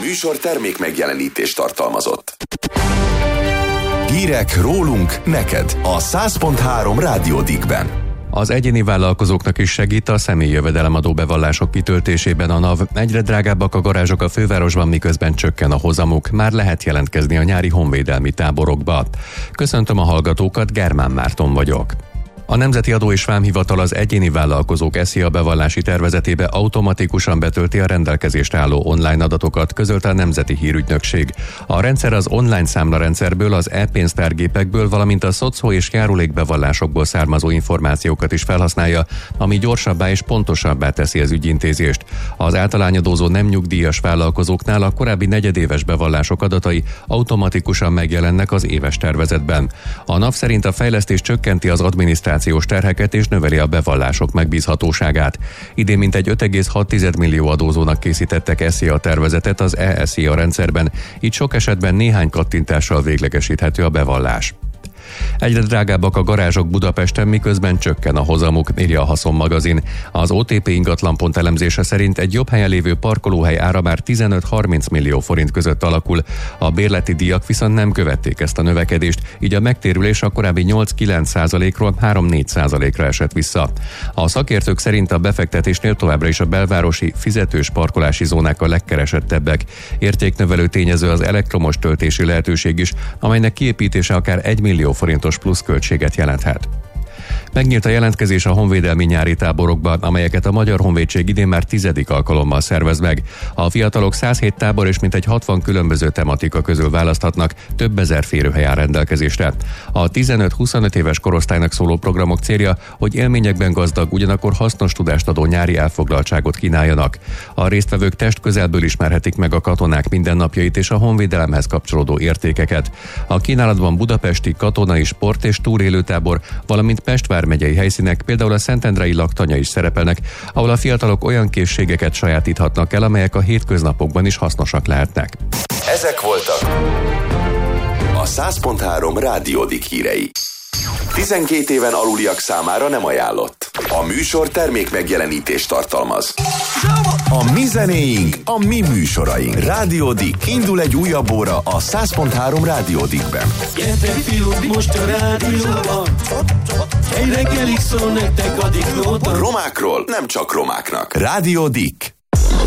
műsor termék megjelenítést tartalmazott. Hírek rólunk neked a 100.3 Rádió Dickben. Az egyéni vállalkozóknak is segít a személyi jövedelemadó bevallások kitöltésében a NAV. Egyre drágábbak a garázsok a fővárosban, miközben csökken a hozamuk. Már lehet jelentkezni a nyári honvédelmi táborokba. Köszöntöm a hallgatókat, Germán Márton vagyok. A Nemzeti Adó és Vámhivatal az egyéni vállalkozók SZIA bevallási tervezetébe automatikusan betölti a rendelkezésre álló online adatokat, közölte a Nemzeti Hírügynökség. A rendszer az online számlarendszerből, az e-pénztárgépekből, valamint a szocó és járulékbevallásokból származó információkat is felhasználja, ami gyorsabbá és pontosabbá teszi az ügyintézést. Az általányadózó nem nyugdíjas vállalkozóknál a korábbi negyedéves bevallások adatai automatikusan megjelennek az éves tervezetben. A NAV szerint a fejlesztés csökkenti az adminisztrációs terheket és növeli a bevallások megbízhatóságát. Idén mintegy 5,6 millió adózónak készítettek SZIA tervezetet az e-SZIA rendszerben, így sok esetben néhány kattintással véglegesíthető a bevallás. Egyre drágábbak a garázsok Budapesten, miközben csökken a hozamuk, írja a Haszon magazin. Az OTP ingatlanpont elemzése szerint egy jobb helyen lévő parkolóhely ára már 15-30 millió forint között alakul. A bérleti díjak viszont nem követték ezt a növekedést, így a megtérülés a korábbi 8-9%-ról 3-4%-ra esett vissza. A szakértők szerint a befektetésnél továbbra is a belvárosi fizetős parkolási zónák a legkeresettebbek. Értéknövelő tényező az elektromos töltési lehetőség is, amelynek kiépítése akár 1 millió forintos pluszköltséget jelenthet. Megnyílt a jelentkezés a honvédelmi nyári táborokban, amelyeket a Magyar Honvédség idén már 10. alkalommal szervez meg. A fiatalok 107 tábor és mintegy 60 különböző tematika közül választhatnak, több ezer férőhely áll rendelkezésre. A 15-25 éves korosztálynak szóló programok célja, hogy élményekben gazdag, ugyanakkor hasznos tudást adó nyári elfoglaltságot kínáljanak. A résztvevők testközelből ismerhetik meg a katonák mindennapjait és a honvédelemhez kapcsolódó értékeket. A kínálatban budapesti katonai sport és túrélőtábor, valamint Pest vármegyei helyszínek, például a Szentendrei Laktanya is szerepelnek, ahol a fiatalok olyan készségeket sajátíthatnak el, amelyek a hétköznapokban is hasznosak lehetnek. Ezek voltak a 100.3 Rádió Dick hírei. 12 éven aluliak számára nem ajánlott. A műsor termék megjelenítést tartalmaz. A mi zenéink, a mi műsoraink. Rádió Dick. Indul egy újabb óra a 100.3 Rádió Dickben. Gyertek fiúk, most a rádióban. Egy reggelig szól nektek a Dick Nóta. Romákról nem csak romáknak. Rádió Dick.